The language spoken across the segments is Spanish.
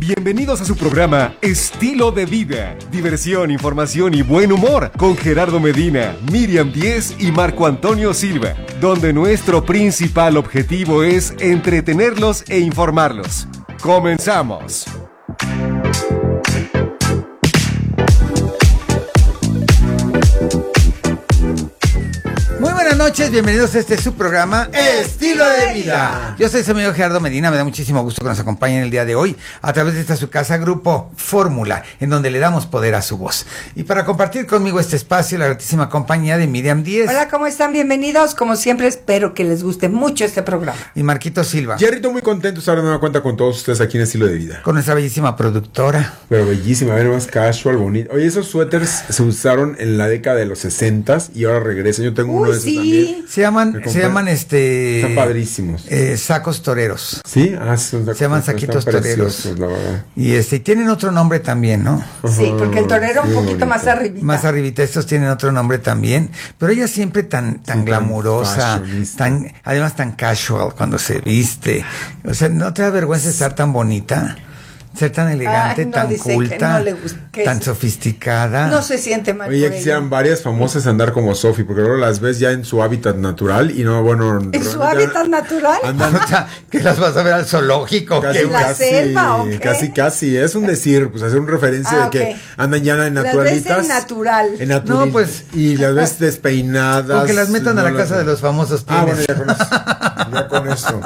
Bienvenidos a su programa Estilo de Vida. Diversión, información y buen humor con Gerardo Medina, Miriam Díez y Marco Antonio Silva, donde nuestro principal objetivo es entretenerlos e informarlos. ¡Comenzamos! Muy buenas noches, bienvenidos a este su programa Estilo de Vida. Yo soy su amigo Gerardo Medina, me da muchísimo gusto que nos acompañen el día de hoy a través de esta su casa Grupo Fórmula, en donde le damos poder a su voz. Y para compartir conmigo este espacio, la gratísima compañía de Miriam Díez. Hola, ¿cómo están? Bienvenidos. Como siempre, espero que les guste mucho este programa. Y Marquito Silva. Jerrito, muy contento de estar de nueva cuenta con todos ustedes aquí en Estilo de Vida. Con nuestra bellísima productora. Pero bellísima, a ver, más casual, bonito. Oye, esos suéteres se usaron en la década de los 60s y ahora regresan. Yo tengo uno de esos también. Se llaman Están padrísimos. Sacos toreros. ¿Sí? Se llaman saquitos toreros. La verdad. Y tienen otro nombre también, ¿no? Sí, porque el torero un poquito bonito. más arribita. Más arribita, estos tienen otro nombre también, pero ella siempre tan glamurosa, además tan casual cuando se viste. O sea, ¿no te da vergüenza estar tan bonita? Ser tan elegante, Ay, no, tan dice culta, que no le gusta, tan sofisticada. No se siente mal. Oye, ya por quisieran ella. varias famosas andar como Sophie, porque luego las ves ya en su hábitat natural y no, bueno. ¿En su hábitat natural? Andan O sea, que las vas a ver al zoológico. casi, ¿En la selva o qué? casi. Es un decir, pues hacer una referencia de que ok. andan ya en naturalitas. Las ves en natural. No, pues. Y las ves despeinadas. O que las metan a la casa de los famosos. Bueno, tienes. ya con eso.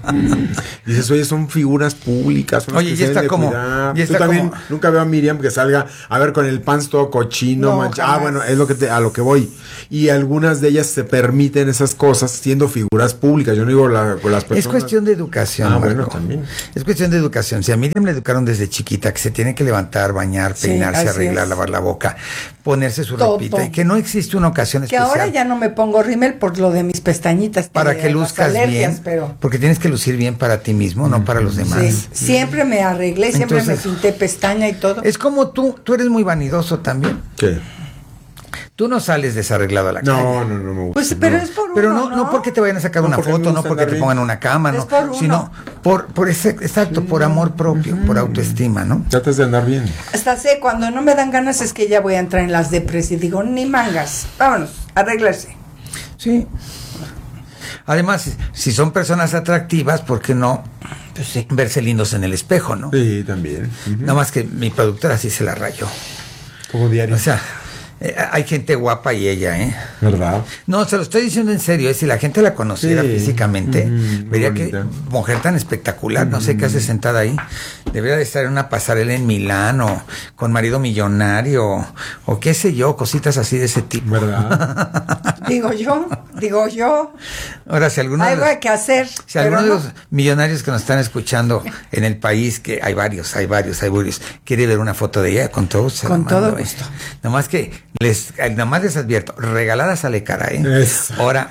Dices, oye, son figuras públicas. Son las Oye, que y se está deben de como- cuidar. y está Tú también como- nunca veo a Miriam que salga a ver con el pants todo cochino, No, manchado. jamás. Bueno, es a lo que voy. Y algunas de ellas se permiten esas cosas siendo figuras públicas. Yo no digo con las personas. Es cuestión de educación. Ah, bueno, Marco. también. Es cuestión de educación. Si a Miriam le educaron desde chiquita que se tiene que levantar, bañar, Sí, peinarse, así arreglar, es. lavar la boca, ponerse su Todo. ropita, y que no existe una ocasión Que especial ahora ya no me pongo rímel por lo de mis pestañitas. para de que las luzcas alergias, bien, pero porque tienes que lucir bien para ti mismo, no para los demás. sí, siempre me arreglé, siempre Entonces, me pinté pestaña y todo. Es como tú eres muy vanidoso también. ¿Qué? Tú no sales desarreglado a la calle. No me gusta. Pues, pero es por Pero uno, no porque te vayan a sacar No, una porque me foto, no gusta porque andar te bien. pongan una cama, Es no, por uno. sino por ese, exacto, por amor propio, por autoestima, ¿no? Tratas de andar bien. Hasta sé, cuando no me dan ganas es que ya voy a entrar en las depres y digo, ni mangas, vámonos, arreglarse. Sí. Además, si son personas atractivas, ¿por qué no Pues sí. verse lindos en el espejo, no? Sí, también. Nada más que mi productora sí se la rayó. Como diario. O sea, hay gente guapa y ella, ¿eh? ¿Verdad? No, se lo estoy diciendo en serio, si la gente la conociera Sí. físicamente, vería que bonita. mujer tan espectacular, no sé qué hace sentada ahí, debería de estar en una pasarela en Milán o con marido millonario o qué sé yo, cositas así de ese tipo. ¿Verdad? Digo yo, Ahora, si alguno, algo hay que hacer. si alguno de pero los no. millonarios que nos están escuchando en el país, que hay varios, quiere ver una foto de ella, con todo gusto se la Con todo mando, gusto. Nada más les advierto, regalada sale cara, ¿eh? Eso. Ahora,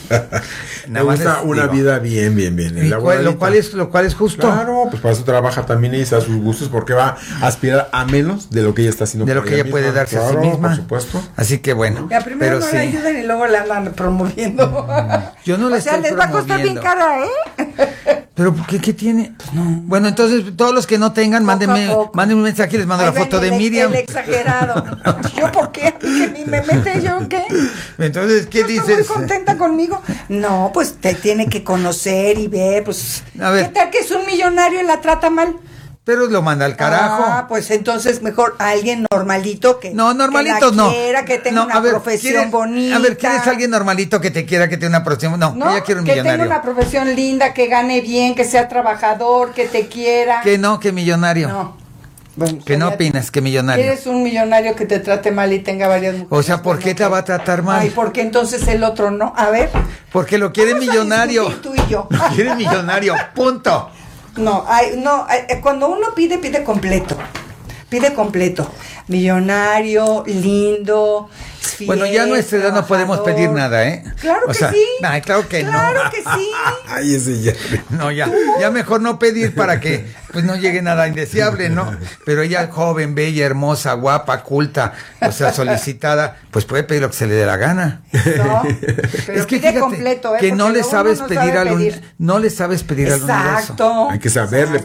Me gusta les una digo, vida bien. y elaboradita. lo cual es justo. Claro, pues para eso trabaja también y a sus gustos, porque va a aspirar a menos de lo que ella está haciendo. De lo por que ella puede misma. darse a sí Claro, misma. por supuesto. Así que bueno. Ya primero pero no sí. la ayudan y luego la andan promoviendo. Yo no la O sea, estoy les va a costar bien promoviendo. cara, ¿eh? Pero ¿qué tiene? Bueno, entonces todos los que no tengan, Poco a mándenme poco. un mensaje y les mando Ahí la foto ven de Miriam. El exagerado. ¿Yo por qué? ¿Que ni me mete yo qué? Entonces, ¿qué Yo estoy dices? muy contenta conmigo. No, pues te tiene que conocer y ver, pues. A ver. ¿Qué tal que es un millonario y la trata mal? Pero lo manda al carajo. Ah, pues entonces mejor a alguien normalito que. No, normalitos que la no. quiera, que tenga No, una a ver, profesión ¿quieres- bonita. A ver, ¿quieres alguien normalito que te quiera, que tenga una profesión? No, No, ella quiere un que millonario. tenga una profesión linda, que gane bien, que sea trabajador, que te quiera. Que millonario. No. Bueno, ¿Qué no ya- opinas? Que millonario. ¿Quieres un millonario que te trate mal y tenga varias mujeres? O sea, ¿por qué te va a tratar mal? Ay, ¿por qué entonces el otro no? A ver. Porque lo quiere vamos a millonario. discutir tú y yo. Lo quiere millonario, punto. No, cuando uno pide completo. Pide completo. Millonario, lindo, fiel, Bueno, ya a nuestra edad no podemos trabajador. pedir nada, ¿eh? Claro O que sea, sí. ay, claro que Claro no. que sí. Ay, ese ya. No, ya mejor no pedir para que pues no llegue nada indeseable, ¿no? Pero ella joven, bella, hermosa, guapa, culta, o sea, solicitada, pues puede pedir lo que se le dé la gana. No, pero Es que pide fíjate completo, que porque no le luego sabes uno no pedir sabe al pedir. no le sabes pedir al universo. Exacto. Hay que saberle pedir al universo.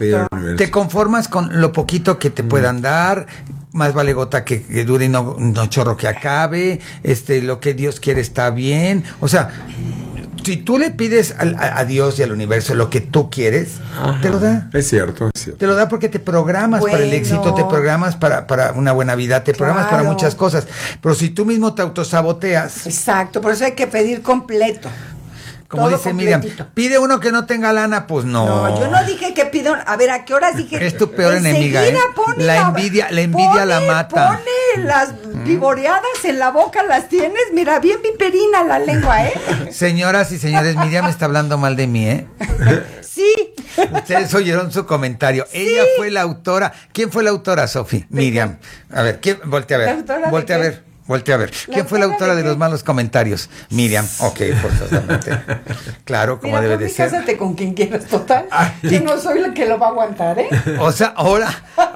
universo. Te conformas con lo poquito que te puedan dar. Más vale gota que dure y no chorro que acabe. Lo que Dios quiere está bien. O sea, si tú le pides a Dios y al universo lo que tú quieres, te lo da. Es cierto, es cierto. Te lo da porque te programas para el éxito, te programas para una buena vida, te programas para muchas cosas. Pero si tú mismo te autosaboteas. Exacto, por eso hay que pedir completo. Como todo dice Miriam, pide uno que no tenga lana, pues no. No, yo no dije que pida a ver, ¿a qué horas dije? Es tu peor enemiga, ¿eh? La envidia la mata. Pone las vivoreadas en la boca, las tienes, mira, bien piperina la lengua, ¿eh? Señoras y señores, Miriam está hablando mal de mí, ¿eh? Sí. Ustedes oyeron su comentario. Sí. Ella fue la autora. ¿Quién fue la autora, Sofi? Miriam. A ver, voltea a ver. Voltea a ver. ¿Quién fue la autora de los malos comentarios? Miriam. Ok, forzosamente. Claro, como debe de ser. Cásate con quien quieras, total. Yo no soy la que lo va a aguantar, ¿eh? O sea, ahora,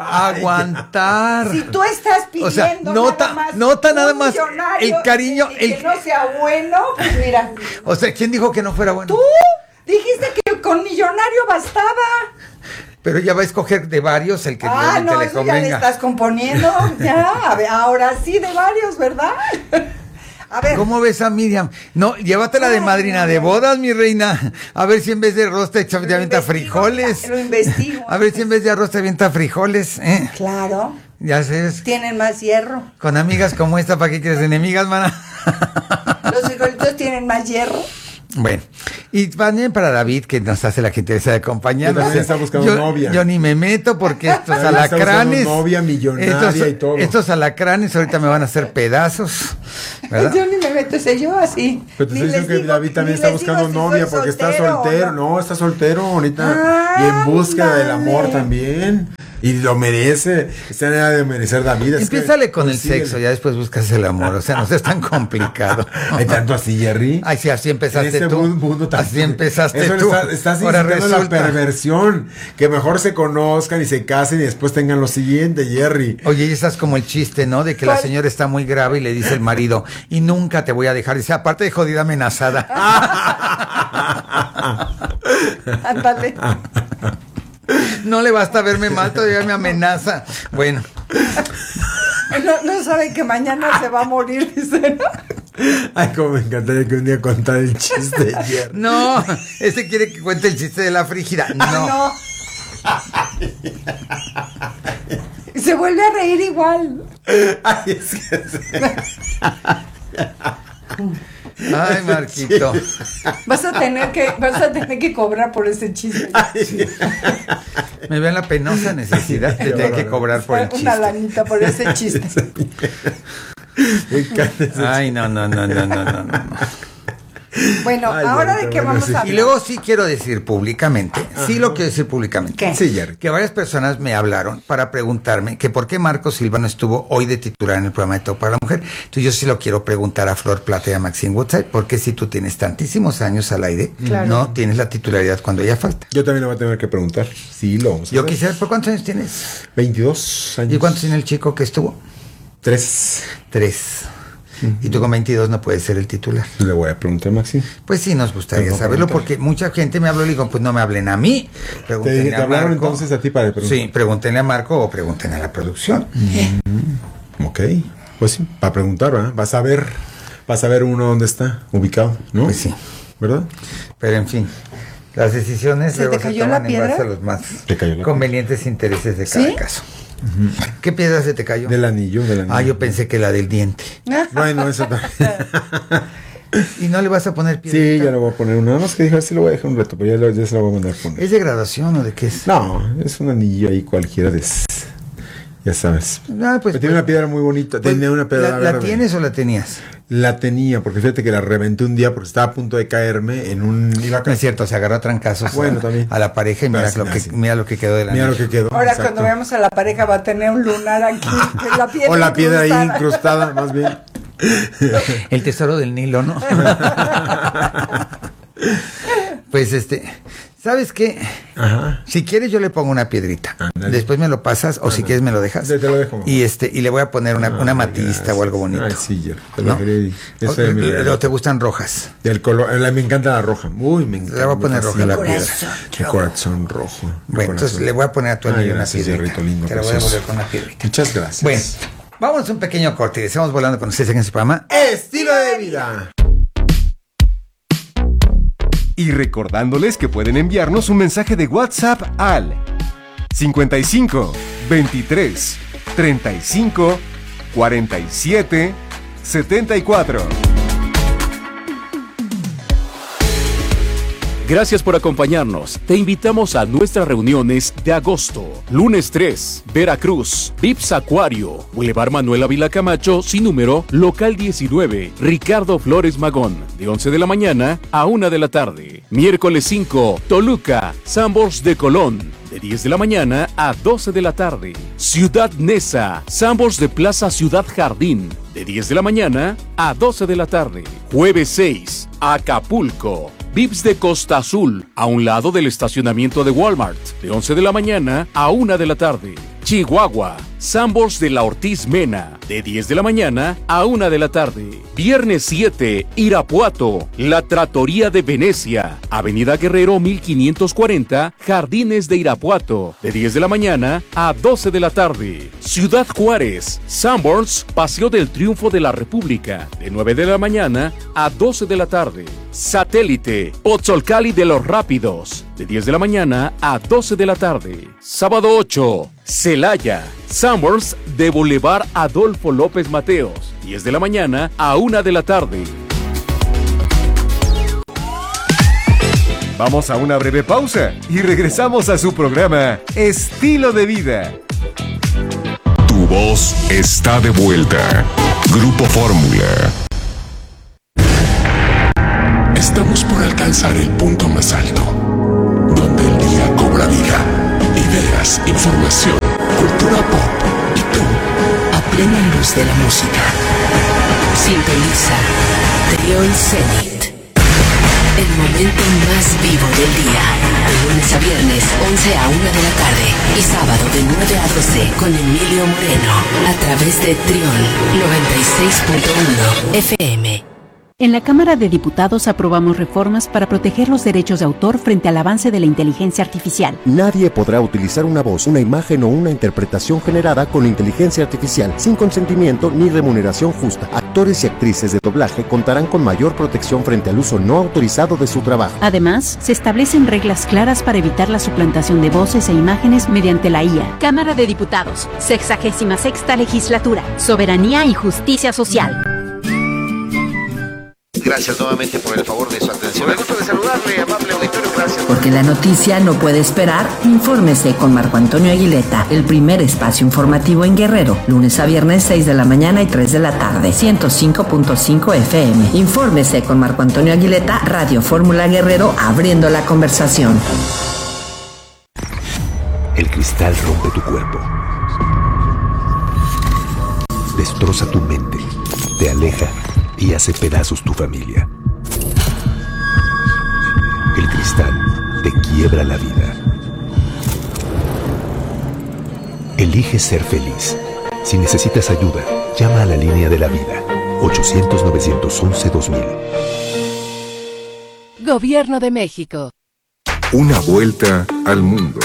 aguantar. Si tú estás pidiendo, o sea, nota nada más el cariño. Que no sea bueno, pues mira. O sea, ¿quién dijo que no fuera bueno? Tú dijiste que con millonario bastaba. Pero ya va a escoger de varios el que realmente le convenga. Ya le estás componiendo, ya, ahora sí de varios, ¿verdad? A ver. ¿Cómo ves a Miriam? No, llévatela de madrina de bodas, mi reina. A ver si en vez de arroz te avienta frijoles. Lo investigo. A ver si en vez de arroz te avienta frijoles, ¿eh? Claro. Ya sabes. Tienen más hierro. Con amigas como esta, ¿para qué quieres enemigas, mana? Los frijolitos tienen más hierro. Bueno, y también para David, que nos hace la gentileza de acompañarnos. También está buscando novia. Yo ni me meto porque estos alacranes. Novia millonaria y todo. Estos alacranes ahorita me van a hacer pedazos, ¿verdad? Yo ni me meto, yo así. Pero te estoy diciendo que David también está buscando novia porque está soltero. No, está soltero ahorita. Y en búsqueda del amor también. Y lo merece. Está nada de merecer David. Empiézale con el sexo, ya después buscas el amor. O sea, no es tan complicado. ¿Hay tanto así, Jerry? Ay, sí, así empezaste en este tú. Mundo así empezaste eso tú. Estás Ahora incitando la perversión. Que mejor se conozcan y se casen y después tengan lo siguiente, Jerry. Oye, y estás como el chiste, ¿no? De que la señora está muy grave y le dice el marido, y nunca te voy a dejar. Dice, aparte de jodida amenazada. Ándale. No le basta verme mal, todavía me amenaza. Bueno. No sabe que mañana se va a morir, dice, ¿no? Ay, como me encantaría que un día contara el chiste ayer. No, ese quiere que cuente el chiste de la frígida. No. Se vuelve a reír igual. Ay, es que Ay, Marquito. Vas a tener que cobrar por ese chiste. Me veo en la penosa necesidad de tener que cobrar por el chiste. Una lanita por ese chiste. Ay, no. Bueno, ay, ahora ya, de qué vamos a hablar. Y luego sí quiero decir públicamente, sí lo quiero decir públicamente. ¿Qué? Sí, Jerry. Que varias personas me hablaron para preguntarme que por qué Marco Silva no estuvo hoy de titular en el programa de Todo para la Mujer. Entonces yo sí lo quiero preguntar a Flor Plata y a Maxine Woodside, porque si tú tienes tantísimos años al aire, claro, no tienes la titularidad cuando ella falta. Yo también lo voy a tener que preguntar. Sí, lo vamos a Yo ver. quisiera, ¿por cuántos años tienes? 22 años. ¿Y cuántos tiene el chico que estuvo? 3. 3. Y tú con 22 no puedes ser el titular. Le voy a preguntar a Maxi. Pues sí, nos gustaría saberlo, porque mucha gente me habló y le digo, pues no me hablen a mí. ¿Te hablaron entonces a ti para preguntar? Sí, pregúntenle a Marco o pregúntenle a la producción. Ok, pues sí, para preguntar, ¿verdad? Vas a ver uno dónde está ubicado, ¿no? Pues sí. ¿Verdad? Pero en fin, las decisiones ¿Se te cayó la piedra? en base a los más Te cayó la convenientes intereses de cada ¿Sí? caso. ¿Qué piedra se te cayó? Del anillo. Ah, yo pensé que la del diente. Bueno, eso también. ¿Y no le vas a poner piedra? Sí, ya le voy a poner una. Nada más que dije, sí lo voy a dejar un rato, pero ya se lo voy a mandar a poner. ¿Es de graduación o de qué es? No, es un anillo ahí cualquiera de... Ya sabes. Ah, pues, Pero tiene una piedra muy bonita. pues, tenía una piedra ¿La verde. tienes o la tenías? La tenía, porque fíjate que la reventé un día porque estaba a punto de caerme en un... No es cierto, se agarró a trancazos Bueno, también. a la pareja y mira, mira lo que quedó de la Mira lo que quedó. Ahora exacto. cuando veamos a la pareja va a tener un lunar aquí. La piedra O la piedra ahí incrustada. incrustada, más bien. El tesoro del Nilo, ¿no? Pues ¿Sabes qué? Ajá. Si quieres yo le pongo una piedrita. Ándale. Después me lo pasas o si quieres me lo dejas. Te lo dejo. Y y le voy a poner una matista o algo bonito. Ay, sí, ya. Te ¿No? lo quería. ¿O te gustan rojas? Y el color, me encanta la roja. Uy, me encanta. Le voy a poner roja la piedra. Un corazón rojo. Bueno, entonces le voy a poner a tu anillo una piedrita. Hierrito lindo, Te la voy a precioso. devolver con una piedrita. Muchas gracias. Bueno, vámonos a un pequeño corte y estamos volando con ustedes en su programa Estilo de vida. Y recordándoles que pueden enviarnos un mensaje de WhatsApp al 55 23 35 47 74. Gracias por acompañarnos. Te invitamos a nuestras reuniones de agosto. Lunes 3, Veracruz, Vips Acuario, Boulevard Manuel Ávila Camacho, sin número, local 19, Ricardo Flores Magón, de 11 de la mañana a 1 de la tarde. Miércoles 5, Toluca, Sambors de Colón, de 10 de la mañana a 12 de la tarde. Ciudad Neza, Sambors de Plaza Ciudad Jardín, de 10 de la mañana a 12 de la tarde. Jueves 6, Acapulco, Vips de Costa Azul, a un lado del estacionamiento de Walmart, de 11 de la mañana a 1 de la tarde. Chihuahua, Sambors de la Ortiz Mena, de 10 de la mañana a 1 de la tarde. Viernes 7, Irapuato, La Trattoria de Venecia, Avenida Guerrero 1540, Jardines de Irapuato, de 10 de la mañana a 12 de la tarde. Ciudad Juárez, Sambors, Paseo del Triunfo de la República, de 9 de la mañana a 12 de la tarde. Satélite, Pozzolcali de los Rápidos, de 10 de la mañana a 12 de la tarde. Sábado 8, Celaya, Sambors de Boulevard Adolfo López Mateos, 10 de la mañana a 1 de la tarde. Vamos a una breve pausa y regresamos a su programa Estilo de Vida. Tu voz está de vuelta. Grupo Fórmula. Estamos por alcanzar el punto más alto, donde el día cobra vida, ideas, información, cultura pop y tú, a plena luz de la música. Sintoniza Trión Zenit. El momento más vivo del día. De lunes a viernes, 11 a 1 de la tarde. Y sábado de 9 a 12 con Emilio Moreno. A través de Trión 96.1 FM. En la Cámara de Diputados aprobamos reformas para proteger los derechos de autor frente al avance de la inteligencia artificial. Nadie podrá utilizar una voz, una imagen o una interpretación generada con inteligencia artificial sin consentimiento ni remuneración justa. Actores y actrices de doblaje contarán con mayor protección frente al uso no autorizado de su trabajo. Además, se establecen reglas claras para evitar la suplantación de voces e imágenes mediante la IA. Cámara de Diputados, 66ª Legislatura, Soberanía y Justicia Social. Gracias nuevamente por el favor de su atención. Me gusta de saludarle, amable auditorio, gracias. Porque la noticia no puede esperar, infórmese con Marco Antonio Aguileta, el primer espacio informativo en Guerrero, lunes a viernes 6 de la mañana y 3 de la tarde, 105.5 FM. Infórmese con Marco Antonio Aguileta, Radio Fórmula Guerrero, abriendo la conversación. El cristal rompe tu cuerpo, destroza tu mente, te aleja y hace pedazos tu familia. El cristal te quiebra la vida. Elige ser feliz. Si necesitas ayuda, llama a la línea de la vida, 800-911-2000. Gobierno de México. Una vuelta al mundo.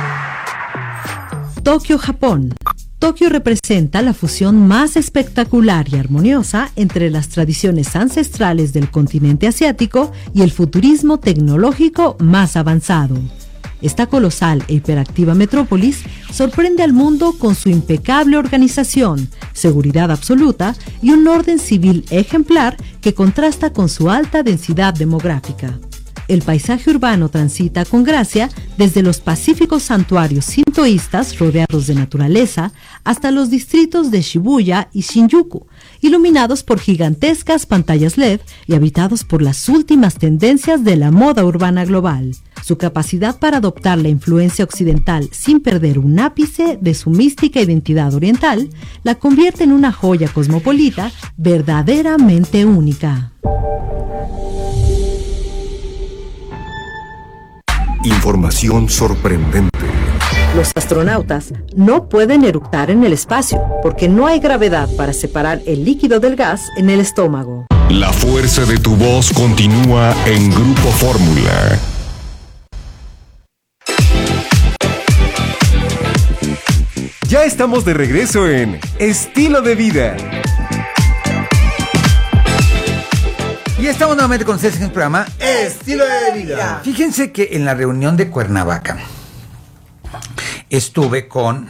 Tokio, Japón. Tokio representa la fusión más espectacular y armoniosa entre las tradiciones ancestrales del continente asiático y el futurismo tecnológico más avanzado. Esta colosal e hiperactiva metrópolis sorprende al mundo con su impecable organización, seguridad absoluta y un orden civil ejemplar que contrasta con su alta densidad demográfica. El paisaje urbano transita con gracia desde los pacíficos santuarios sintoístas rodeados de naturaleza hasta los distritos de Shibuya y Shinjuku, iluminados por gigantescas pantallas LED y habitados por las últimas tendencias de la moda urbana global. Su capacidad para adoptar la influencia occidental sin perder un ápice de su mística identidad oriental la convierte en una joya cosmopolita verdaderamente única. Información sorprendente. Los astronautas no pueden eructar en el espacio porque no hay gravedad para separar el líquido del gas en el estómago. La fuerza de tu voz continúa en Grupo Fórmula. Ya estamos de regreso en Estilo de Vida. Y estamos nuevamente con ustedes en el programa Estilo de Vida. Fíjense que en la reunión de Cuernavaca estuve con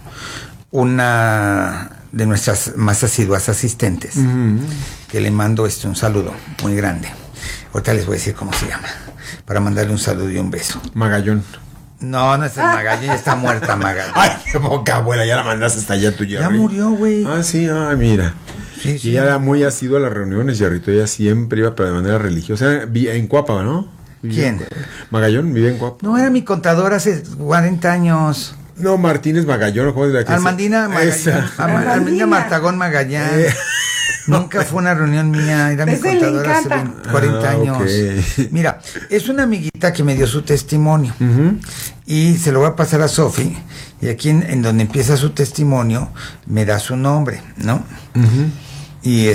una de nuestras más asiduas asistentes, que le mando un saludo muy grande. Ahorita les voy a decir cómo se llama, para mandarle un saludo y un beso. Magallón. No, no es el Magallón, ya está muerta Magallón. Ay, qué boca abuela, ya la mandaste hasta allá tu Jerry. Ya murió, güey. Ah, sí, mira. Sí, y ella era muy asiduo a las reuniones, Jerrito. Ella siempre iba, pero de manera religiosa. En Cuapa, ¿no? ¿Quién? Magallón, vive en Cuapa. No, era mi contador hace 40 años. No, Martínez Magallón, ¿cómo es la que Armandina Magallón. Armandina Martagón Magallán. Nunca fue una reunión mía, era mi contadora hace 40 años. Okay. Mira, es una amiguita que me dio su testimonio y se lo voy a pasar a Sofi, y aquí en donde empieza su testimonio me da su nombre, ¿no? Y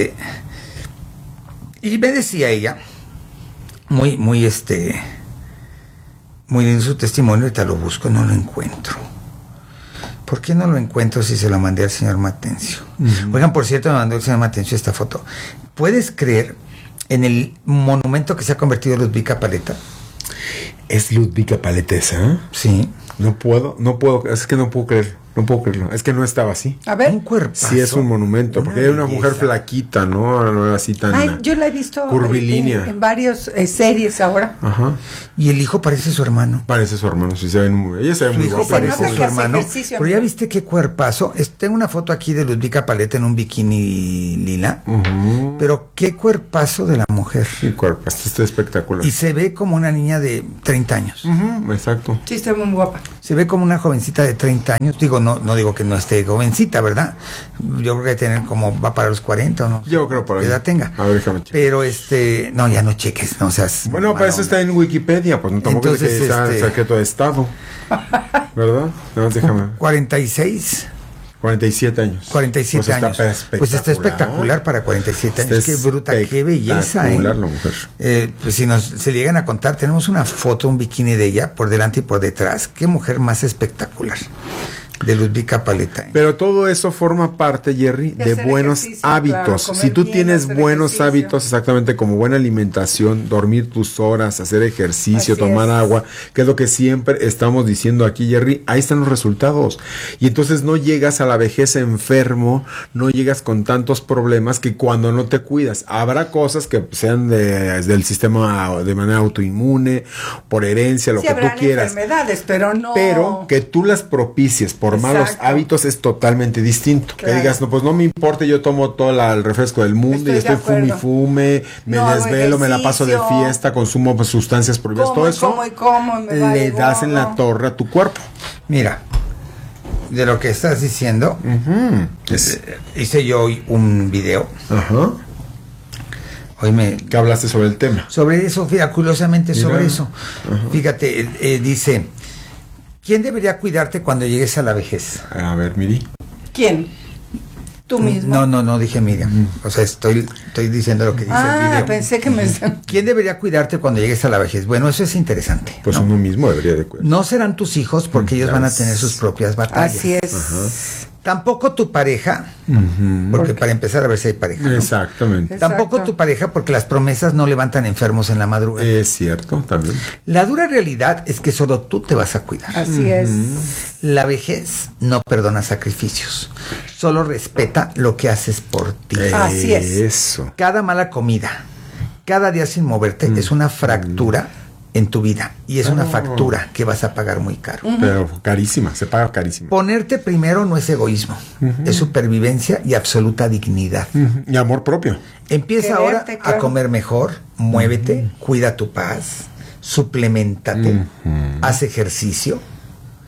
y me decía ella, muy lindo su testimonio, ahorita lo busco, no lo encuentro. ¿Por qué no lo encuentro si se lo mandé al señor Matencio? Oigan, por cierto, me mandó el señor Matencio esta foto. ¿Puedes creer en el monumento que se ha convertido en Ludvika Paleta? ¿Es Ludvika Paleta esa? Sí. No puedo, es que no puedo creerlo. No puedo creerlo. Es que no estaba así. A ver. Un cuerpazo. Sí, es un monumento. Porque era una mujer flaquita, ¿no? No era así tan. Ay, yo la he visto curvilínea. En varias series ahora. Ajá. Y el hijo parece su hermano. Parece su hermano, sí, se ven muy. Ella se ve muy guapa. guapa. Parece su hermano. Pero ya viste qué cuerpazo. Tengo una foto aquí de Ludvika Paleta en un bikini lila. Pero qué cuerpazo de la mujer. Qué cuerpazo, está espectacular. Y se ve como una niña de 30 años. Exacto. Sí, está muy guapa. Se ve como una jovencita de 30 años. Digo, no digo que no esté jovencita, ¿verdad? Yo creo que tener como va para los 40, ¿o no? Yo creo por ahí. Que edad tenga. A ver, déjame checar. Pero no, ya no cheques, no seas. Bueno, para eso está en Wikipedia, pues no tampoco es que está secreto de Estado. ¿Verdad? No, déjame. 46. 47 años. 47 pues años. Pues está espectacular para 47 años. Qué bruta, qué belleza. La mujer. Pues si se llegan a contar, tenemos una foto, un bikini de ella, por delante y por detrás. Qué mujer más espectacular. De Ludvika Paleta. Pero todo eso forma parte, Jerry, de buenos hábitos. Claro, si tú tienes buenos hábitos, exactamente como buena alimentación, dormir tus horas, hacer ejercicio, tomar agua, que es lo que siempre estamos diciendo aquí, Jerry, ahí están los resultados. Y entonces no llegas a la vejez enfermo, no llegas con tantos problemas que cuando no te cuidas. Habrá cosas que sean del sistema de manera autoinmune, por herencia, lo que tú quieras. Enfermedades, pero no. Pero que tú las propicies por malos hábitos es totalmente distinto. Claro. Que digas, no, pues no me importa, yo tomo todo el refresco del mundo y estoy fume, me desvelo, me la paso de fiesta, consumo pues, sustancias prohibidas, todo eso le das en la torre a tu cuerpo. Mira, de lo que estás diciendo, hice yo hoy un video. ¿Qué hablaste sobre el tema? Sobre eso, fíjate, curiosamente sobre eso. Fíjate, dice, ¿quién debería cuidarte cuando llegues a la vejez? A ver, Miri. ¿Quién? ¿Tú mismo? No dije Miriam. O sea, estoy diciendo lo que dice el video. Pensé que me... ¿Quién debería cuidarte cuando llegues a la vejez? Bueno, eso es interesante. Pues uno mismo debería de cuidar. No serán tus hijos porque ellos van a tener sus propias batallas. Así es. Tampoco tu pareja, porque para empezar a ver si hay pareja, ¿no? Exactamente. Tampoco tu pareja, porque las promesas no levantan enfermos en la madrugada. Es cierto, también. La dura realidad es que solo tú te vas a cuidar. Así es. La vejez no perdona sacrificios, solo respeta lo que haces por ti. Así es. Eso. Cada mala comida, cada día sin moverte es una fractura en tu vida y es una factura que vas a pagar muy caro. Pero carísima, se paga carísima. Ponerte primero no es egoísmo, es supervivencia y absoluta dignidad. Y amor propio. Empieza ahora a comer mejor, muévete, cuida tu paz, suplementate, haz ejercicio.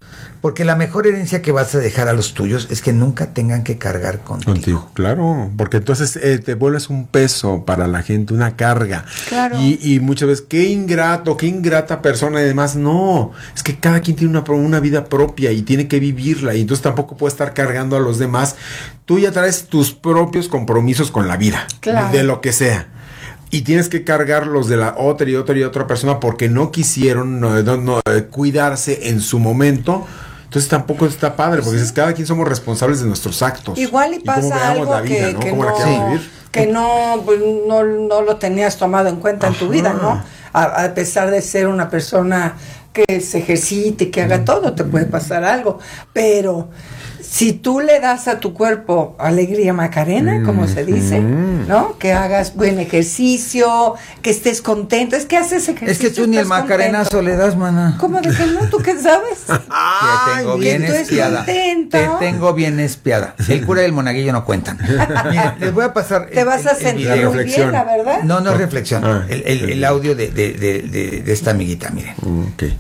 Porque la mejor herencia que vas a dejar a los tuyos es que nunca tengan que cargar contigo. Claro, porque entonces te vuelves un peso para la gente, una carga. Claro. Y muchas veces, qué ingrata persona, y además, no, es que cada quien tiene una vida propia y tiene que vivirla, y entonces tampoco puede estar cargando a los demás. Tú ya traes tus propios compromisos con la vida, claro, de lo que sea. Y tienes que cargar los de la otra y otra persona porque no quisieron cuidarse en su momento. Entonces tampoco está padre, porque cada quien somos responsables de nuestros actos. Igual y pasa algo vida, que no lo tenías tomado en cuenta en tu vida, ¿no? A pesar de ser una persona que se ejercite, que haga todo, te puede pasar algo. Pero si tú le das a tu cuerpo alegría Macarena, como se dice, ¿no? Que hagas buen ejercicio, que estés contento. Es que haces ejercicio. Es que tú ni el Macarenazo le das, mana. ¿Cómo de que no? ¿Tú qué sabes? Te tengo bien espiada. Te tengo bien espiada. El cura y el monaguillo no cuentan. Miren, les voy a pasar. Te vas a sentir muy bien, la verdad. No es reflexión. El audio de esta amiguita, miren. Okay.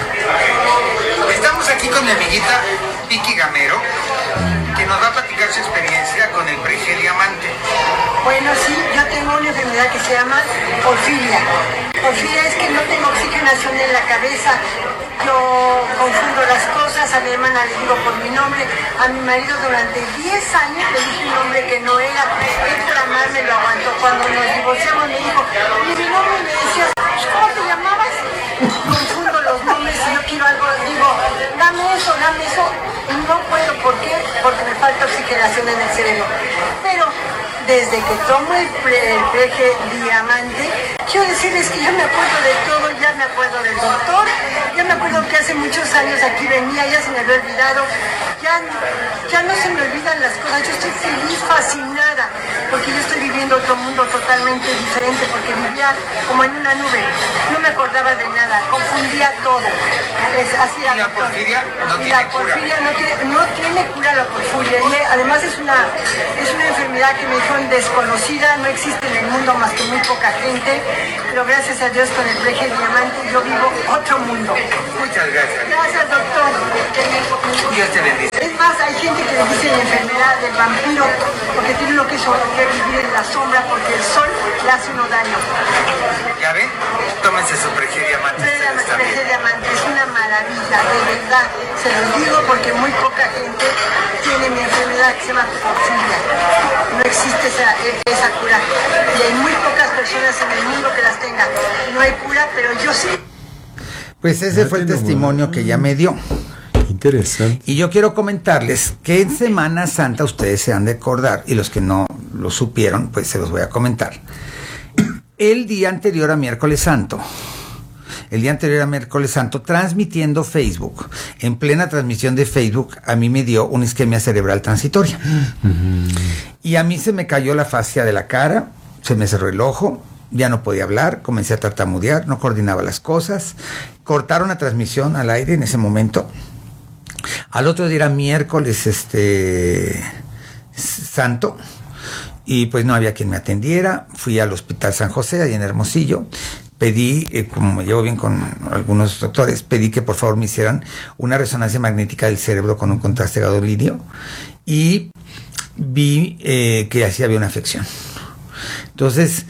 Estamos aquí con mi amiguita Vicky Gamero, que nos va a platicar su experiencia con el Prege Diamante. Bueno, sí, yo tengo una enfermedad que se llama porfiria. Porfiria es que no tengo oxigenación en la cabeza. Yo confundo las cosas, a mi hermana le digo por mi nombre, a mi marido durante 10 años le dije un nombre que no era, él por amarme lo aguantó. Cuando nos divorciamos me dijo, y mi nombre me decía, ¿cómo te llamabas? Confundo los nombres, si yo quiero algo, digo, dame eso, y no puedo, ¿por qué? Porque me falta oxigenación en el cerebro. Pero desde que tomo el Prege Diamante, quiero decirles que ya me acuerdo de todo, ya me acuerdo del doctor, ya me acuerdo que hace muchos años aquí venía, ya se me había olvidado, ya no se me olvidan las cosas, yo estoy feliz, fascinada, porque yo estoy viviendo otro mundo totalmente diferente, porque vivía como en una nube, no me acordaba de nada, confundía todo. Así ¿Y la porfiria no tiene la porfiria cura? No tiene cura la porfiria, y además es una enfermedad que me dijeron desconocida, no existe en el mundo más que muy poca gente, pero gracias a Dios con el Prege Diamante yo vivo otro mundo. Muchas gracias. Gracias, doctor. Dios te bendice. Es más, hay gente que le dice la enfermedad del vampiro porque tiene uno que vivir en la sombra porque el sol le hace uno daño. ¿Ya ven? Tómense su Prege Diamante. Prege Diamante es una maravilla, de verdad. Se los digo porque muy poca gente tiene mi enfermedad que se llama porfiria. No existe esa cura. Y hay muy pocas personas en el mundo que las tengan. No hay cura, pero yo sí. Pues ese fue el testimonio que ella me dio. Interesante. Y yo quiero comentarles que en Semana Santa ustedes se han de acordar, y los que no lo supieron, pues se los voy a comentar. El día anterior a Miércoles Santo, transmitiendo Facebook, en plena transmisión de Facebook, a mí me dio una isquemia cerebral transitoria. Y a mí se me cayó la fascia de la cara, se me cerró el ojo, ya no podía hablar, comencé a tartamudear, no coordinaba las cosas, cortaron la transmisión al aire en ese momento. Al otro día era miércoles santo, y pues no había quien me atendiera. Fui al Hospital San José, ahí en Hermosillo, pedí, como me llevo bien con algunos doctores, pedí que por favor me hicieran una resonancia magnética del cerebro con un contraste gadolíneo, y vi que así había una afección. Entonces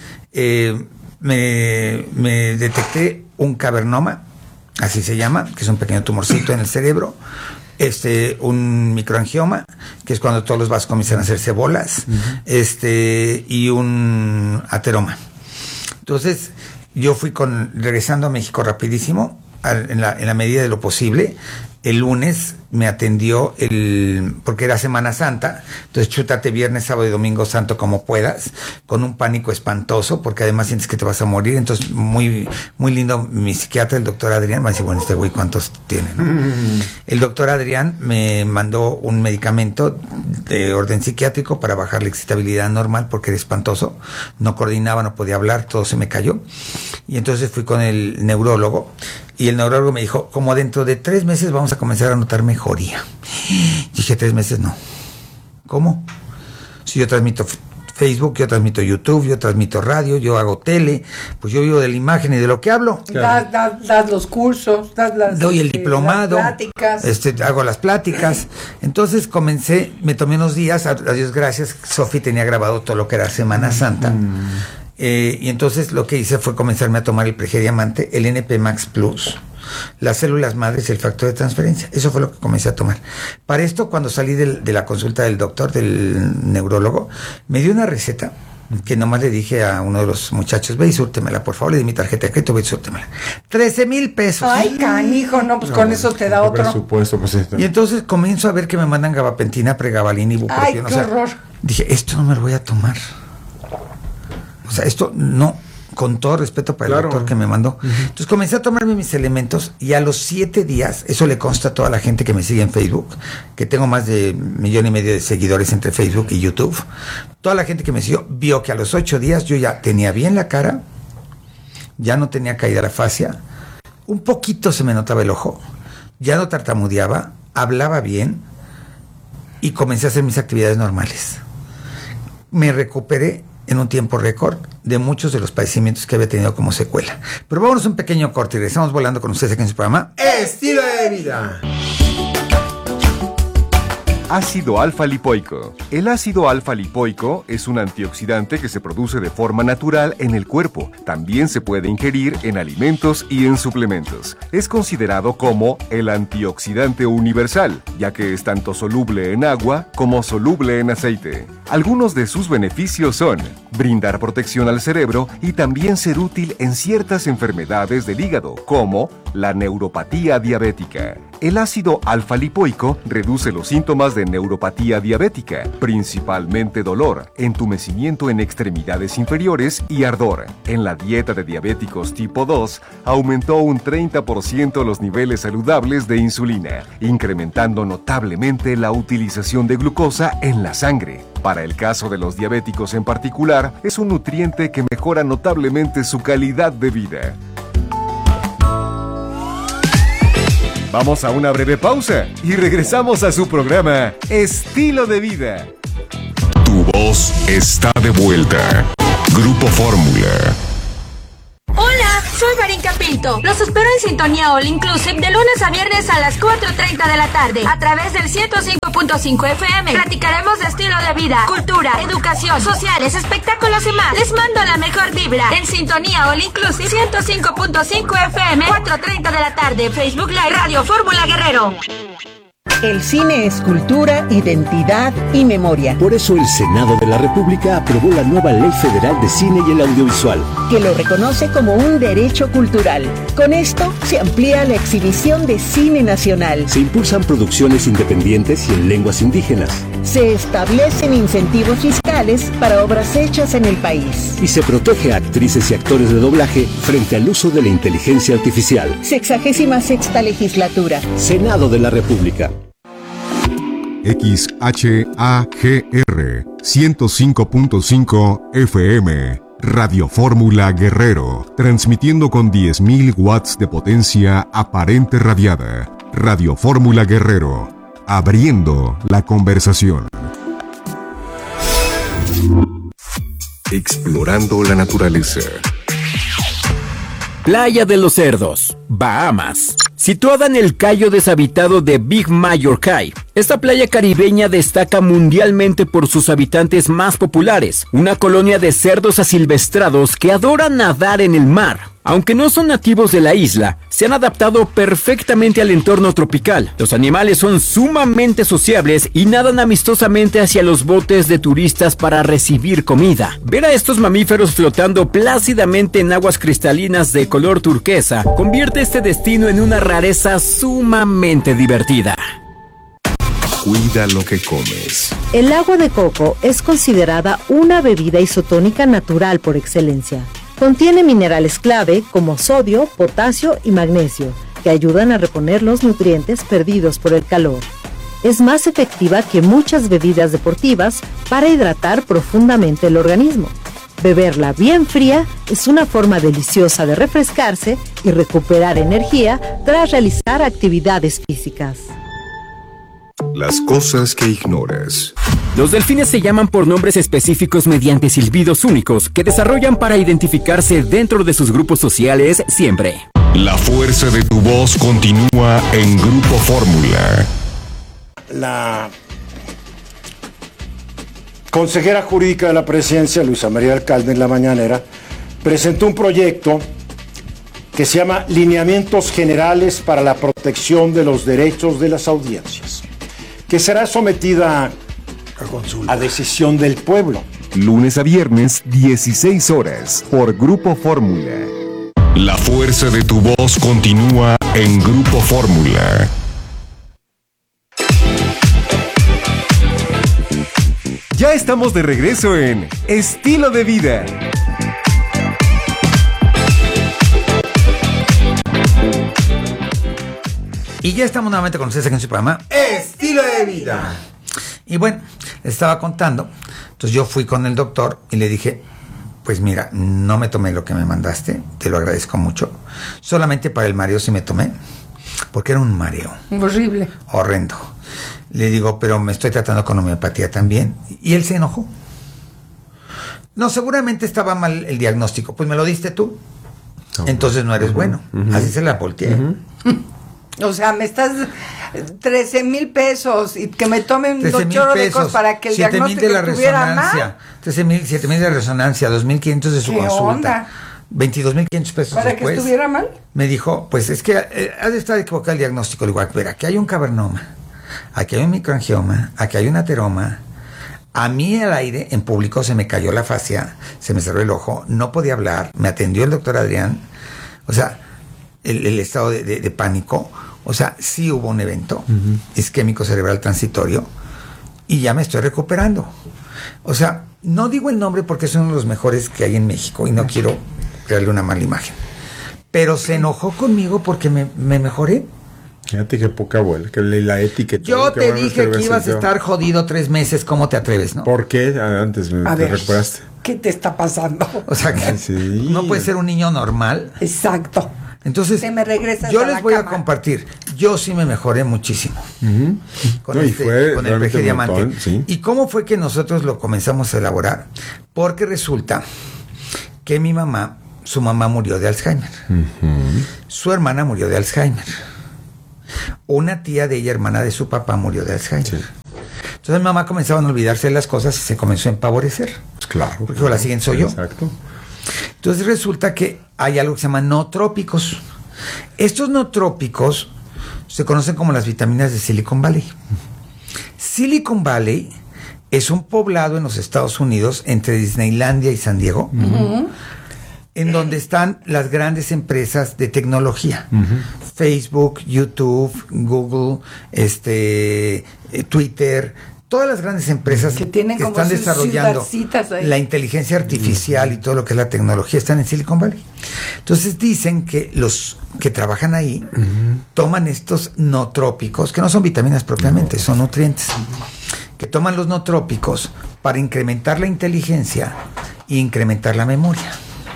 me detecté un cavernoma, así se llama, que es un pequeño tumorcito en el cerebro, un microangioma, que es cuando todos los vasos comienzan a hacerse bolas, y un ateroma. Entonces yo fui regresando a México rapidísimo, en la medida de lo posible. El lunes me atendió porque era Semana Santa, entonces chútate viernes, sábado y domingo santo como puedas, con un pánico espantoso, porque además sientes que te vas a morir. Entonces muy, muy lindo mi psiquiatra, el doctor Adrián, me dice, bueno, este güey cuántos tiene, ¿no? El doctor Adrián me mandó un medicamento de orden psiquiátrico para bajar la excitabilidad normal, porque era espantoso, no coordinaba, no podía hablar, todo se me cayó. Y entonces fui con el neurólogo, y el neurólogo me dijo, como dentro de 3 meses vamos a comenzar a notar mejoría. Dije, 3 meses no. ¿Cómo? Si yo transmito Facebook, yo transmito YouTube, yo transmito radio, yo hago tele, pues yo vivo de la imagen y de lo que hablo. Das los cursos, doy el diplomado, las pláticas. Hago las pláticas. Entonces me tomé unos días, a Dios gracias, Sofi tenía grabado todo lo que era Semana Santa. Y entonces lo que hice fue comenzarme a tomar el Pregediamante, el NP Max Plus, las células madres y el factor de transferencia. Eso fue lo que comencé a tomar. Para esto, cuando salí de la consulta del doctor, del neurólogo, me dio una receta que nomás le dije a uno de los muchachos, ve y súrtemela, por favor, le di mi tarjeta de crédito, ve y súrtemela. 13,000 pesos. Ay, canijo, no, pues con eso te da otro. Presupuesto, pues esto. Y entonces comienzo a ver que me mandan gabapentina, pregabalina, ibuprofeno. Ay, qué horror. Dije, esto no me lo voy a tomar. O sea, esto no, con todo respeto para el doctor que me mandó. Entonces comencé a tomarme mis elementos y a los 7 días, eso le consta a toda la gente que me sigue en Facebook, que tengo más de 1,5 millones de seguidores entre Facebook y YouTube. Toda la gente que me siguió vio que a los 8 días yo ya tenía bien la cara, ya no tenía caída la fascia, un poquito se me notaba el ojo, ya no tartamudeaba, hablaba bien y comencé a hacer mis actividades normales. Me recuperé en un tiempo récord de muchos de los padecimientos que había tenido como secuela. Pero vámonos un pequeño corte y regresamos volando con ustedes aquí en su programa Estilo de Vida. Ácido alfa-lipoico. El ácido alfa-lipoico es un antioxidante que se produce de forma natural en el cuerpo. También se puede ingerir en alimentos y en suplementos. Es considerado como el antioxidante universal, ya que es tanto soluble en agua como soluble en aceite. Algunos de sus beneficios son brindar protección al cerebro y también ser útil en ciertas enfermedades del hígado, como la neuropatía diabética. El ácido alfa-lipoico reduce los síntomas de neuropatía diabética, principalmente dolor, entumecimiento en extremidades inferiores y ardor. En la dieta de diabéticos tipo 2, aumentó un 30% los niveles saludables de insulina, incrementando notablemente la utilización de glucosa en la sangre. Para el caso de los diabéticos en particular, es un nutriente que mejora notablemente su calidad de vida. Vamos a una breve pausa y regresamos a su programa Estilo de Vida. Tu voz está de vuelta. Grupo Fórmula. Hola, soy Marín Capinto. Los espero en Sintonía All Inclusive de lunes a viernes a las 4:30 de la tarde a través del 105.5 FM. Platicaremos de estilo de vida, cultura, educación, sociales, espectáculos y más. Les mando la mejor vibra en Sintonía All Inclusive 105.5 FM, 4:30 de la tarde. Facebook Live, Radio Fórmula Guerrero. El cine es cultura, identidad y memoria. Por eso el Senado de la República aprobó la nueva Ley Federal de Cine y el Audiovisual, que lo reconoce como un derecho cultural. Con esto se amplía la exhibición de cine nacional. Se impulsan producciones independientes y en lenguas indígenas. Se establecen incentivos fiscales para obras hechas en el país. Y se protege a actrices y actores de doblaje frente al uso de la inteligencia artificial. 66ª legislatura. Senado de la República. XHAGR 105.5 FM, Radio Fórmula Guerrero, transmitiendo con 10.000 watts de potencia aparente radiada. Radio Fórmula Guerrero, abriendo la conversación. Explorando la naturaleza. Playa de los Cerdos, Bahamas. Situada en el cayo deshabitado de Big Major Cay, esta playa caribeña destaca mundialmente por sus habitantes más populares, una colonia de cerdos asilvestrados que adoran nadar en el mar. Aunque no son nativos de la isla, se han adaptado perfectamente al entorno tropical. Los animales son sumamente sociables y nadan amistosamente hacia los botes de turistas para recibir comida. Ver a estos mamíferos flotando plácidamente en aguas cristalinas de color turquesa convierte este destino en una rareza sumamente divertida. Cuida lo que comes. El agua de coco es considerada una bebida isotónica natural por excelencia. Contiene minerales clave como sodio, potasio y magnesio, que ayudan a reponer los nutrientes perdidos por el calor. Es más efectiva que muchas bebidas deportivas para hidratar profundamente el organismo. Beberla bien fría es una forma deliciosa de refrescarse y recuperar energía tras realizar actividades físicas. Las cosas que ignoras. Los delfines se llaman por nombres específicos mediante silbidos únicos que desarrollan para identificarse dentro de sus grupos sociales siempre. La fuerza de tu voz continúa en Grupo Fórmula. La consejera jurídica de la presidencia, Luisa María Alcalde, en la mañanera, presentó un proyecto que se llama Lineamientos Generales para la Protección de los Derechos de las Audiencias, que será sometida a decisión del pueblo. Lunes a viernes, 16 horas, por Grupo Fórmula. La fuerza de tu voz continúa en Grupo Fórmula. Ya estamos de regreso en Estilo de Vida. Y ya estamos nuevamente con ustedes aquí en su programa Estilo de Vida. Y bueno, les estaba contando. Entonces yo fui con el doctor y le dije, pues mira, no me tomé lo que me mandaste, te lo agradezco mucho. Solamente para el mareo sí me tomé, porque era un mareo. Horrible. Horrendo. Le digo, pero me estoy tratando con homeopatía también. Y él se enojó. No, seguramente estaba mal el diagnóstico. Pues me lo diste tú. Entonces no eres bueno. Así se la volteé. O sea, me estás 13,000 pesos y que me tomen un chorro de cosas para que el diagnóstico estuviera mal. 7,000 de resonancia, 2,500 de su consulta. 22,500 pesos ¿Para después, que estuviera mal? Me dijo, pues es que ha de estar equivocado el diagnóstico. Le digo, ver, aquí hay un cavernoma, aquí hay un microangioma, aquí hay un ateroma. A mí al aire, en público, se me cayó la fascia, se me cerró el ojo, no podía hablar, me atendió el doctor Adrián. O sea, el estado de pánico. O sea, sí hubo un evento isquémico cerebral transitorio y ya me estoy recuperando. O sea, no digo el nombre porque es uno de los mejores que hay en México y no quiero crearle una mala imagen. Pero se enojó conmigo porque me mejoré. Fíjate qué poca abuela, que la etiqueta. Yo te dije que ibas a estar jodido 3 meses, ¿cómo te atreves, no? ¿Por qué? Antes te recuperaste. ¿Qué te está pasando? O sea, que no puede ser un niño normal. Exacto. Entonces, yo les voy a compartir. Yo sí me mejoré muchísimo con el Peje Diamante. Sí. ¿Y cómo fue que nosotros lo comenzamos a elaborar? Porque resulta que su mamá murió de Alzheimer. Su hermana murió de Alzheimer. Una tía de ella, hermana de su papá, murió de Alzheimer. Sí. Entonces mi mamá comenzaba a olvidarse de las cosas y se comenzó a empavorecer. Pues claro. Porque la siguiente soy yo. Exacto. Entonces resulta que hay algo que se llama nootrópicos. Estos nootrópicos se conocen como las vitaminas de Silicon Valley. Silicon Valley es un poblado en los Estados Unidos entre Disneylandia y San Diego, en donde están las grandes empresas de tecnología. Facebook, YouTube, Google, Twitter, todas las grandes empresas que están desarrollando la inteligencia artificial y todo lo que es la tecnología están en Silicon Valley. Entonces dicen que los que trabajan ahí toman estos nootrópicos, que no son vitaminas propiamente, son nutrientes, que toman los nootrópicos para incrementar la inteligencia e incrementar la memoria.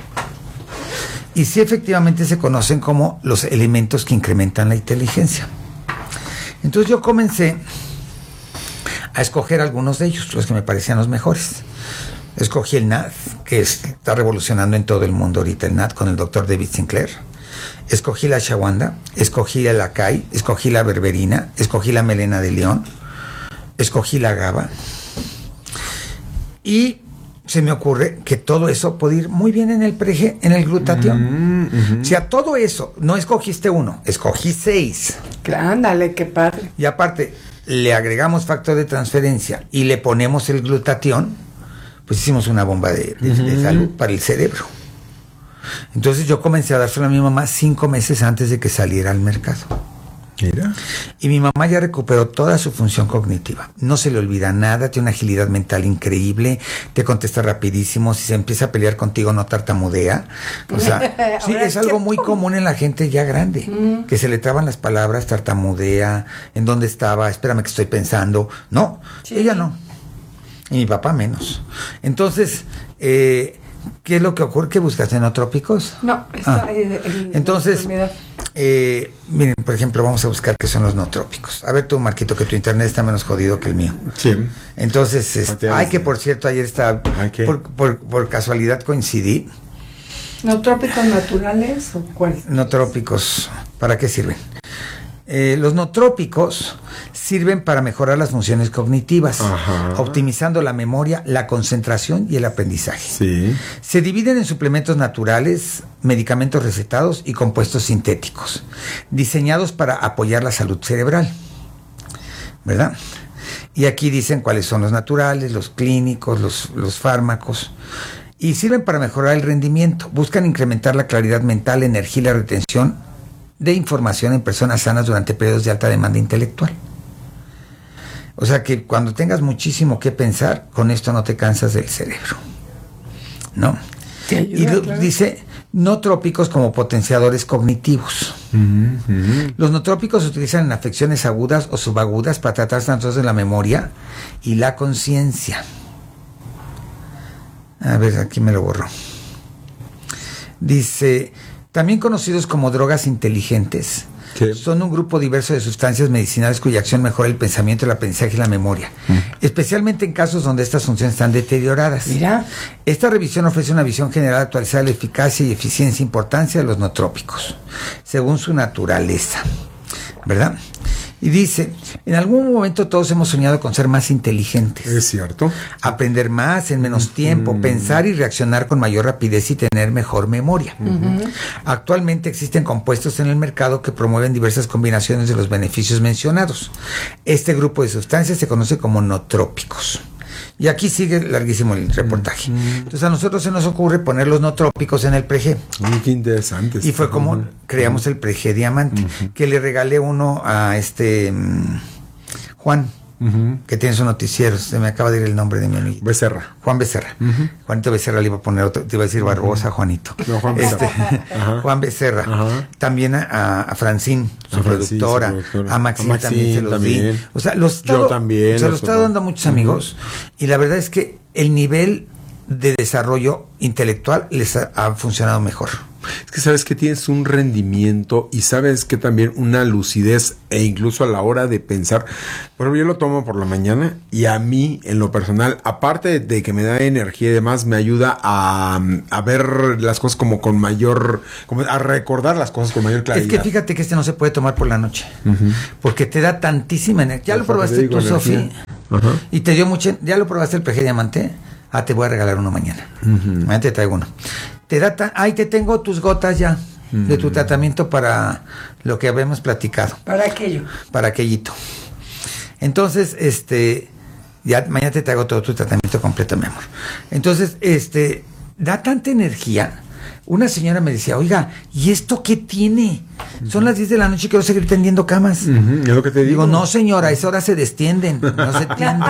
Y sí, efectivamente se conocen como los elementos que incrementan la inteligencia. Entonces yo comencé a escoger algunos de ellos, los que me parecían los mejores. Escogí el NAD, que está revolucionando en todo el mundo ahorita, el NAD con el doctor David Sinclair. Escogí la ashwagandha, escogí el acai, escogí la berberina, escogí la melena de león, escogí la GABA. Y se me ocurre que todo eso puede ir muy bien en el glutatión. O sea, todo eso, no escogiste uno, escogí 6. Ándale, qué padre. Y aparte, le agregamos factor de transferencia y le ponemos el glutatión, pues hicimos una bomba de salud para el cerebro. Entonces yo comencé a dárselo a mi mamá 5 meses antes de que saliera al mercado. Mira. Y mi mamá ya recuperó toda su función cognitiva. No se le olvida nada, tiene una agilidad mental increíble, te contesta rapidísimo, si se empieza a pelear contigo no tartamudea. O sea, sí, es algo muy común en la gente ya grande, que se le traban las palabras, tartamudea, ¿en dónde estaba? Espérame que estoy pensando. No, ella no. Y mi papá menos. Entonces, ¿qué es lo que ocurre? ¿Qué buscaste? ¿Nootrópicos? No, está entonces, miren, por ejemplo, vamos a buscar qué son los nootrópicos. A ver tú, Marquito, que tu internet está menos jodido que el mío. Sí. Entonces, que por cierto, ayer estaba, por casualidad coincidí. ¿Nootrópicos naturales o cuáles? Nootrópicos, ¿para qué sirven? Los nootrópicos sirven para mejorar las funciones cognitivas, optimizando la memoria, la concentración y el aprendizaje. Sí. Se dividen en suplementos naturales, medicamentos recetados y compuestos sintéticos, diseñados para apoyar la salud cerebral, ¿verdad? Y aquí dicen cuáles son los naturales, los clínicos, los fármacos. Y sirven para mejorar el rendimiento. Buscan incrementar la claridad mental, energía y la retención de información en personas sanas durante periodos de alta demanda intelectual. O sea que cuando tengas muchísimo que pensar, con esto no te cansas del cerebro, ¿no? Y dice nootrópicos como potenciadores cognitivos. Los nootrópicos se utilizan en afecciones agudas o subagudas para tratar tanto de la memoria y la conciencia. A ver, aquí me lo borró. Dice, también conocidos como drogas inteligentes, son un grupo diverso de sustancias medicinales cuya acción mejora el pensamiento, el aprendizaje y la memoria, especialmente en casos donde estas funciones están deterioradas. Mira. Esta revisión ofrece una visión general actualizada de la eficacia y eficiencia e importancia de los nootrópicos, según su naturaleza, ¿verdad? Y dice, en algún momento todos hemos soñado con ser más inteligentes. Es cierto. Aprender más en menos tiempo, pensar y reaccionar con mayor rapidez y tener mejor memoria. Actualmente existen compuestos en el mercado que promueven diversas combinaciones de los beneficios mencionados. Este grupo de sustancias se conoce como nootrópicos. Y aquí sigue larguísimo el reportaje. Entonces a nosotros se nos ocurre poner los nootrópicos en el Preg. Qué interesante. Y fue como creamos el Preg Diamante, que le regalé uno a Juan, que tiene su noticiero. Se me acaba de ir el nombre de mi amigo. Becerra. Juan Becerra. Juanito Becerra le iba a poner otro, te iba a decir Barbosa, Juanito. No, Juan Becerra. Juan Becerra. También a Francine, su productora. A Maxine también se los di. O sea, yo también. Se los está dando a muchos amigos. Y la verdad es que el nivel de desarrollo intelectual les ha funcionado mejor. Es que sabes que tienes un rendimiento y sabes que también una lucidez e incluso a la hora de pensar. Bueno, yo lo tomo por la mañana y a mí en lo personal, aparte de que me da energía y demás, me ayuda a ver las cosas como con mayor, como a recordar las cosas con mayor claridad. Es que fíjate que no se puede tomar por la noche, porque te da tantísima energía. ¿Ya lo probaste tú, Sofi? Y te dio mucha. ¿Ya lo probaste el Preg Diamante? Te voy a regalar uno mañana. Mañana te traigo uno. Ahí te tengo tus gotas ya de tu tratamiento para lo que habíamos platicado. Para aquello. Para aquellito. Entonces, ya mañana te traigo todo tu tratamiento completo, mi amor. Entonces, da tanta energía. Una señora me decía, oiga, ¿y esto qué tiene? Son las 10 de la noche y quiero seguir tendiendo camas. Es lo que te digo. Digo, no señora, a esa hora se destienden, no se tienden.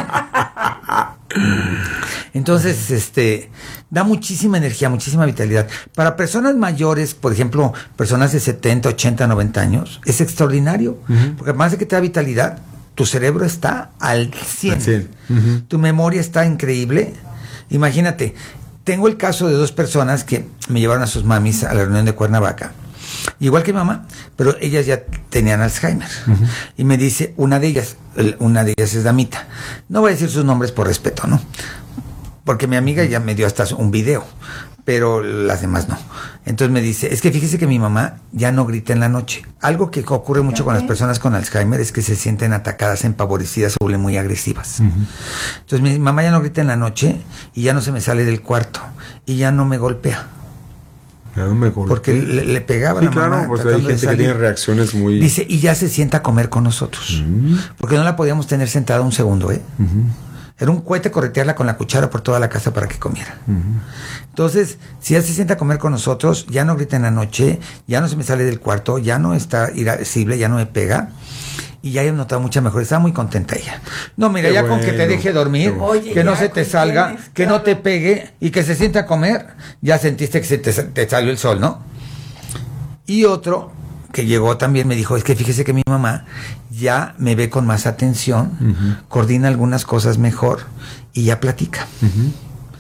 Entonces, da muchísima energía, muchísima vitalidad. Para personas mayores, por ejemplo, personas de 70, 80, 90 años, es extraordinario. Porque además de que te da vitalidad, tu cerebro está al 100. Tu memoria está increíble. Imagínate, tengo el caso de dos personas que me llevaron a sus mamis a la reunión de Cuernavaca. Igual que mi mamá, pero ellas ya tenían Alzheimer. Y me dice, una de ellas es Damita. No voy a decir sus nombres por respeto, ¿no? Porque mi amiga ya me dio hasta un video, pero las demás no. Entonces me dice, es que fíjese que mi mamá ya no grita en la noche. Algo que ocurre mucho con las personas con Alzheimer es que se sienten atacadas, empobrecidas, se vuelven muy agresivas. Entonces mi mamá ya no grita en la noche y ya no se me sale del cuarto y ya no me golpea. Porque le pegaba la mamá. Claro, pues hay gente que tiene reacciones muy... Dice, y ya se sienta a comer con nosotros. Porque no la podíamos tener sentada un segundo, Era un cohete corretearla con la cuchara por toda la casa para que comiera. Entonces, si ya se sienta a comer con nosotros, ya no grita en la noche, ya no se me sale del cuarto, ya no está irascible, ya no me pega. Y ya he notado mucha mejor. Estaba muy contenta ella. No, mira, ya con que te deje dormir, que no se te salga, que no te pegue y que se sienta a comer, ya sentiste que se te salió el sol, ¿no? Y otro que llegó también me dijo, es que fíjese que mi mamá ya me ve con más atención, coordina algunas cosas mejor y ya platica.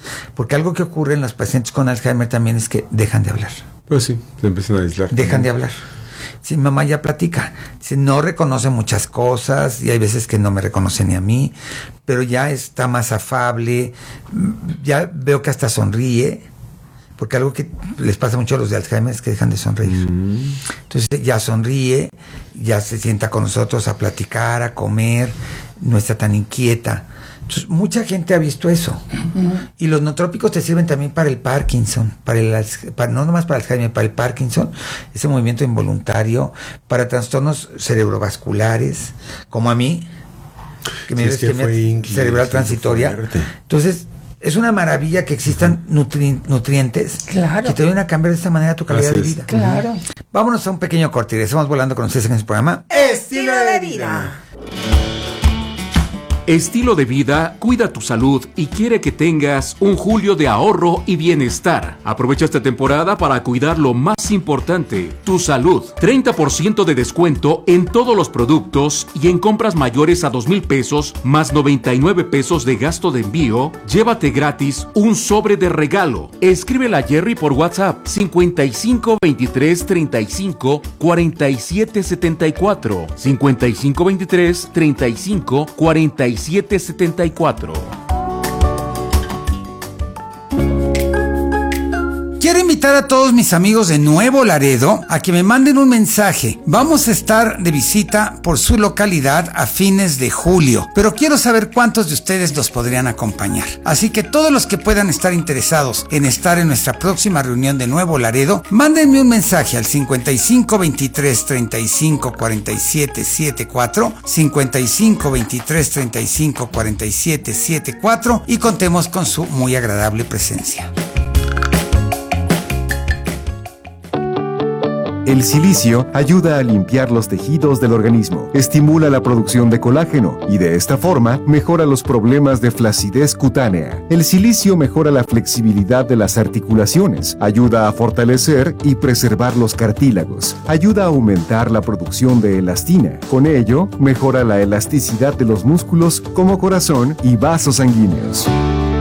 Porque algo que ocurre en los pacientes con Alzheimer también es que dejan de hablar. Pues sí, se empiezan a aislar. Dejan de hablar. Sí, mamá ya platica. Sí, no reconoce muchas cosas y hay veces que no me reconoce ni a mí, pero ya está más afable, ya veo que hasta sonríe, porque algo que les pasa mucho a los de Alzheimer es que dejan de sonreír. Entonces ya sonríe, ya se sienta con nosotros a platicar, a comer, no está tan inquieta. Entonces, mucha gente ha visto eso. Y los nootrópicos te sirven también para el Parkinson, no nomás para el Alzheimer, para el Parkinson, ese movimiento involuntario, para trastornos cerebrovasculares, como a mí, que me dio isquemia cerebral transitoria. Entonces, es una maravilla que existan nutrientes que te ayuden a cambiar de esta manera tu calidad de vida. Claro. Vámonos a un pequeño corte y estamos volando con ustedes en este programa Estilo de Vida. Estilo de Vida cuida tu salud y quiere que tengas un julio de ahorro y bienestar. Aprovecha esta temporada para cuidar lo más importante, tu salud. 30% de descuento en todos los productos y en compras mayores a 2,000 pesos más 99 pesos de gasto de envío, llévate gratis un sobre de regalo. Escríbele a Jerry por WhatsApp 55 23 35 47 74 55 23 35 47 74. Quiero invitar a todos mis amigos de Nuevo Laredo a que me manden un mensaje. Vamos a estar de visita por su localidad a fines de julio, pero quiero saber cuántos de ustedes nos podrían acompañar. Así que todos los que puedan estar interesados en estar en nuestra próxima reunión de Nuevo Laredo, mándenme un mensaje al 55 23 35 47 74, 55 23 35 47 74 y contemos con su muy agradable presencia. El silicio ayuda a limpiar los tejidos del organismo, estimula la producción de colágeno y de esta forma mejora los problemas de flacidez cutánea. El silicio mejora la flexibilidad de las articulaciones, ayuda a fortalecer y preservar los cartílagos, ayuda a aumentar la producción de elastina. Con ello, mejora la elasticidad de los músculos como corazón y vasos sanguíneos.